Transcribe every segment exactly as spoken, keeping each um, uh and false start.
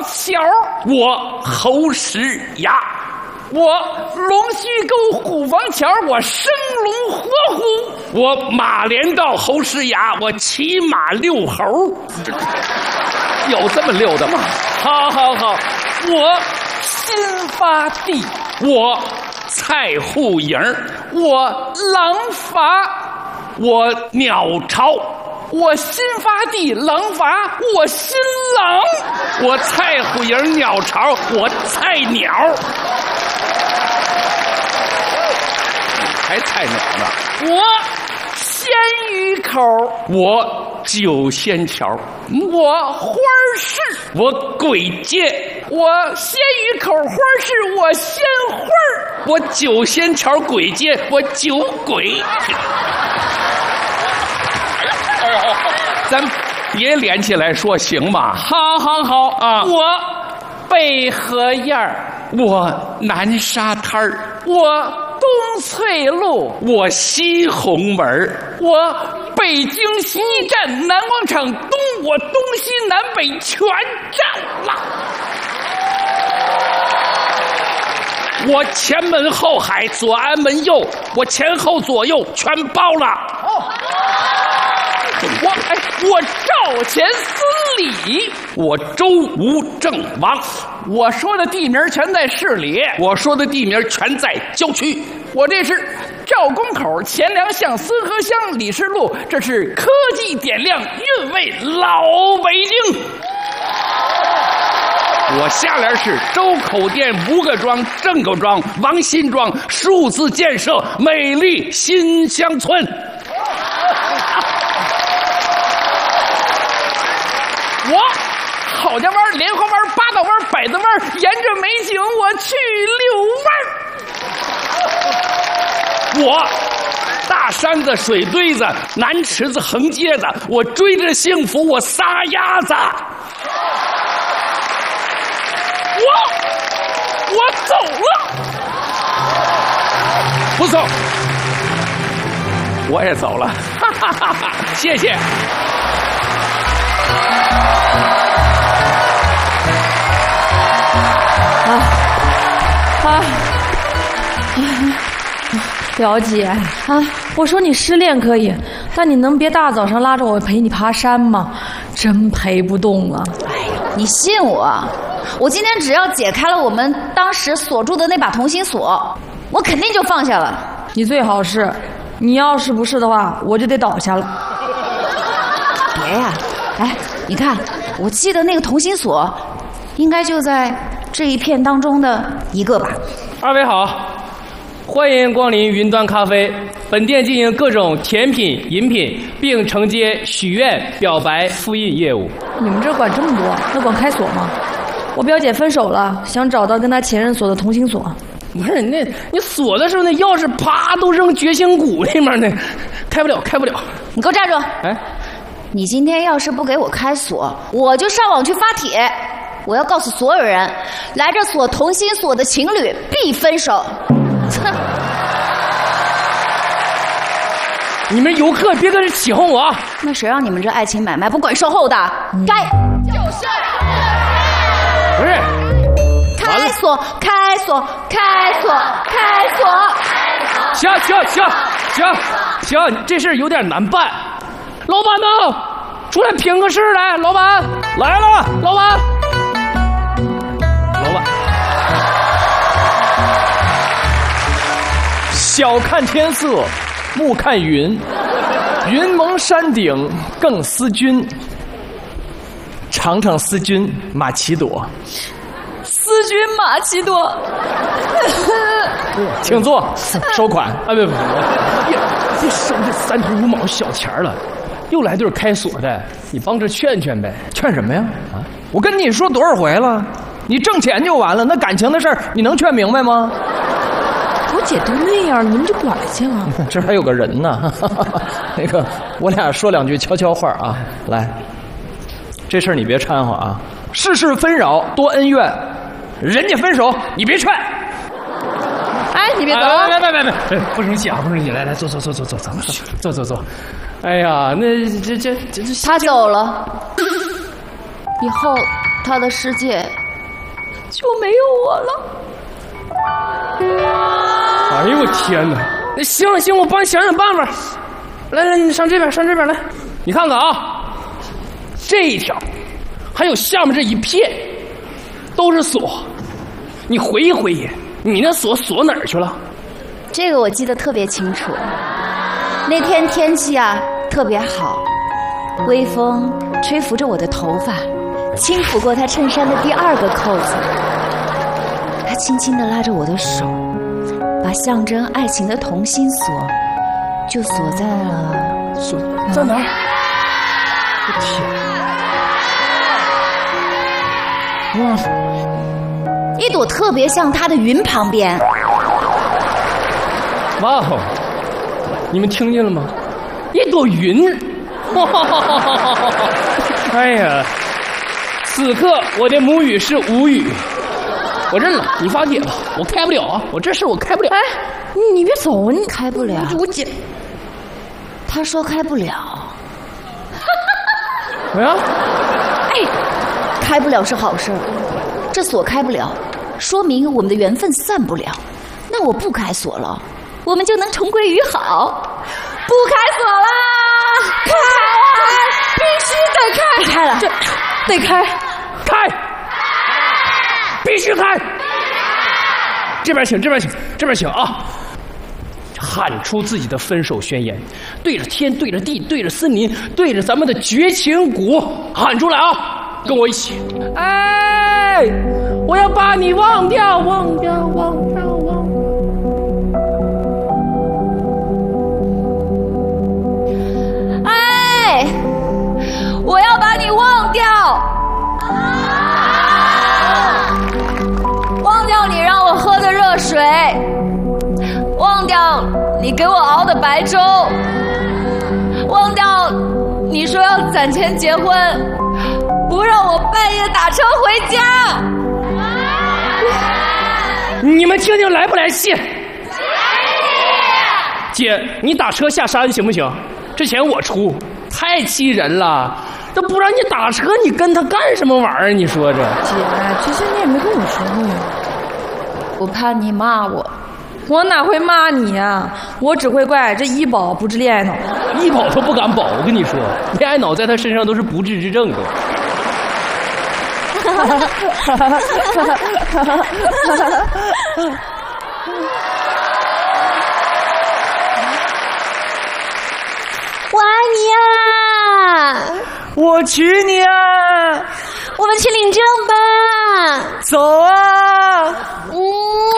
桥， 我侯石崖。 我龙须沟虎坊桥，我生龙活虎。 我马连道侯石崖，我骑马遛猴。 有这么溜的吗？ 好好好， 我新发地， 我蔡户营， 我狼伐， 我鸟巢。 我新发地狼伐，我新狼。 我蔡户营鸟巢，我菜鸟。还菜鸟呢？ 我鲜鱼口， 我九仙桥， 我花市， 我鬼街， 我鲜鱼口花市，我鲜花儿， 我九仙桥鬼街，我酒鬼。咱别连起来说行吗？ 好好好啊！ 我北河沿儿， 我南沙滩儿， 我东翠路， 我西红门， 我北京西站南广场东，我东西南北全占了。 我前门后海，左安门右，我前后左右全包了。 哦，我哎，我赵钱孙李， 我周吴郑王， 我说的地名全在市里， 我说的地名全在郊区。 我这是赵公口、钱粮巷、司河乡、李氏路，这是科技点亮韵味老北京。 我下联是周口店、吴各庄、郑各庄、王新庄数字建设美丽新乡村。 我郝家湾、莲花湾、八道湾、百子湾，沿着美景我去遛弯。 我大山子、水堆子、南池子、横街子，我追着幸福我撒丫子。我我走了，不走，我也走了，哈哈哈哈！谢谢。 啊啊！表姐啊，我说你失恋可以，但你能别大早上拉着我陪你爬山吗？真陪不动了。 哎呀，你信我，我今天只要解开了我们当时锁住的那把同心锁，我肯定就放下了。 你最好是，你要是不是的话，我就得倒下了。 别呀，哎，你看，我记得那个同心锁，应该就在这一片当中的一个吧。 二位好，欢迎光临云端咖啡。本店经营各种甜品、饮品，并承接许愿、表白、复印业务。 你们这管这么多，那管开锁吗？我表姐分手了，想找到跟她前任锁的同心锁。 不是那，你锁的时候那钥匙啪都扔绝情谷里面呢，开不了，开不了。 你给我站住！ 哎， 你今天要是不给我开锁，我就上网去发帖，我要告诉所有人，来这锁同心锁的情侣必分手。哼！ 你们游客别搁这起哄我啊！ 那谁让你们这爱情买卖不管售后的？ 嗯、 该就是不是开锁，开锁，开锁，开锁！ 行行行行行，这事有点难办。老板呢？出来拼个事来！老板来了，老板，老板。 小看天色，暮看云，云蒙山顶更思君。尝尝思君马奇朵， 思君马奇朵。 请坐，收款。 啊，不不不，这收这三头五毛小钱了，又来对开锁的，你帮着劝劝呗。 劝什么呀？啊，我跟你说多少回了，你挣钱就完了，那感情的事儿你能劝明白吗？ 我姐都那样了，你们就管去了。 这还有个人呢，那个我俩说两句悄悄话啊。来，这事儿你别掺和啊。世事纷扰多恩怨，人家分手你别劝。 哎，你别走啊！ 别别别别，不生气啊，不生气。来来，坐坐坐坐坐坐坐坐坐。哎呀，那这这这这， 他走了，以后他的世界就没有我了。 哎呦我天哪！那行了行，我帮你想想办法。来来，你上这边，上这边来。你看看啊，这一条，还有下面这一片，都是锁。你回忆回忆，你那锁锁哪儿去了？ 这个我记得特别清楚。那天天气啊特别好，微风吹拂着我的头发，轻抚过他衬衫的第二个扣子。他轻轻地拉着我的手，把象征爱情的同心锁就锁在了锁在哪儿？我天！哇！ 一朵特别像他的云旁边。 哇哦！你们听见了吗？一朵云！哎呀，此刻我的母语是无语，我认了，你发帖吧，我开不了啊，我这事我开不了。 哎，你你别走，你开不了。 我姐， 他说开不了。 怎么样？ 哎，开不了是好事，这锁开不了，说明我们的缘分散不了。那我不开锁了，我们就能重归于好。不开锁啦！开啊！必须得开！ 别开了，这得开， 开！必须开！这边请，这边请，这边请啊！喊出自己的分手宣言，对着天，对着地，对着森林，对着咱们的绝情谷喊出来啊！跟我一起，哎，我要把你忘掉，忘掉，忘掉，忘掉。 哎，我要把你忘掉，忘掉你让我喝的热水，忘掉你给我熬的白粥，忘掉你说要攒钱结婚，不让我半夜打车回家。 你们听听来不来气？姐，你打车下山行不行？这钱我出，太气人了。都不让你打车，你跟他干什么玩意儿？你说这？ 姐，其实你也没跟我说过呀。 我怕你骂我。 我哪会骂你呀？我只会怪这医保不治恋爱脑。 医保都不敢保，我跟你说，恋爱脑在他身上都是不治之症的。 我爱你呀！ 我娶你啊！ 我们去领证吧！ 走啊！ 嗯啊！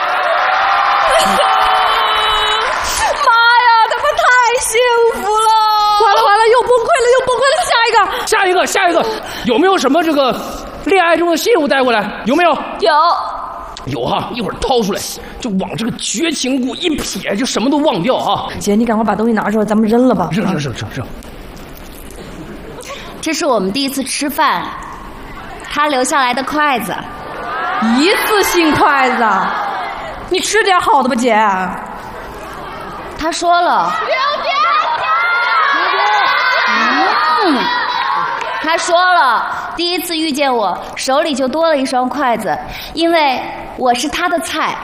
妈呀，他们太幸福了！ 完了完了，又崩溃了，又崩溃了！下一个， 下一个，下一个，有没有什么这个恋爱中的信物带过来？有没有？ 有。 有哈，一会儿掏出来，就往这个绝情谷一撇，就什么都忘掉啊！ 姐，你赶快把东西拿出来，咱们扔了吧。 扔扔扔扔扔！ 这是我们第一次吃饭，他留下来的筷子， 一次性筷子，你吃点好的吧，姐。 他说了，嗯，他说了，第一次遇见我，手里就多了一双筷子，因为我是他的菜。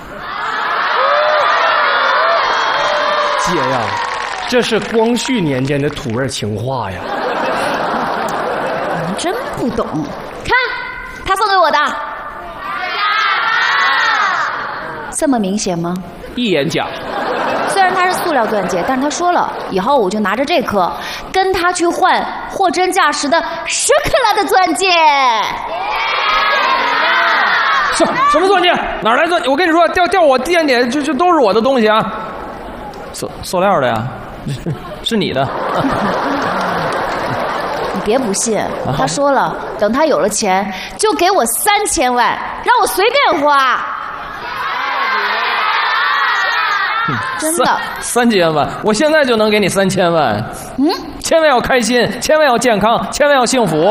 姐呀，这是光绪年间的土味情话呀！ 你真不懂，看，他送给我的，这么明显吗？ 一眼假。 虽然它是塑料钻戒，但是他说了，以后我就拿着这颗，跟他去换货真价实的十克拉的钻戒。 什什么钻戒？哪来钻戒？我跟你说，掉掉我店里就就都是我的东西啊！塑塑料的呀，是你的。 你别不信，他说了，等他有了钱，就给我三千万，让我随便花。真的， 三千万，我现在就能给你三千万。 嗯， 千万要开心，千万要健康，千万要幸福。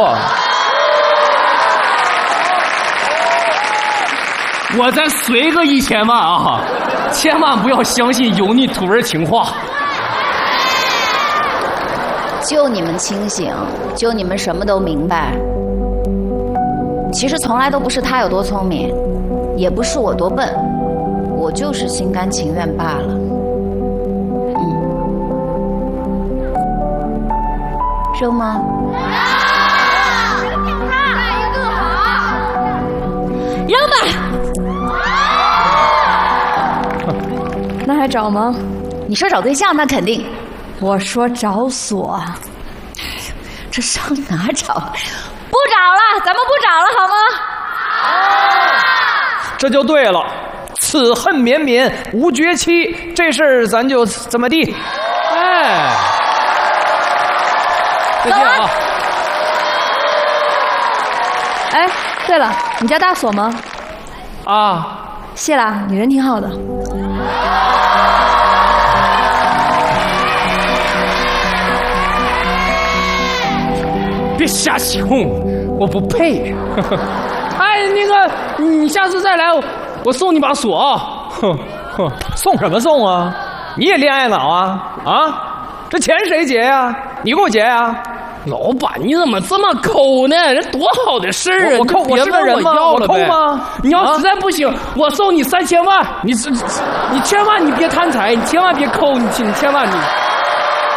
我再随个一千万啊！千万不要相信油腻土味情话。 就你们清醒，就你们什么都明白。 其实从来都不是他有多聪明，也不是我多笨，我就是心甘情愿罢了。嗯，扔吗？ 扔吧。那还找吗？ 你说找对象那肯定。 我说找锁。 这上哪找？ 不找了，咱们不找了好吗？ 这就对了，此恨绵绵无绝期，这事儿咱就怎么地？哎，再见啊！ 哎，对了，你家大锁吗？ 啊， 谢了，你人挺好的。 别瞎起哄，我不配。哎，那个，你下次再来，我送你把锁啊。 哼哼，送什么送啊？你也恋爱脑啊？啊，这钱谁结呀？你给我结呀？ 老板，你怎么这么抠呢？这多好的事儿啊！ 我抠， 我是个人吗？ 要了呗？ 抠吗？ 你要实在不行，我送你三千万。你这，你千万你别贪财，你千万别抠，你你千万你。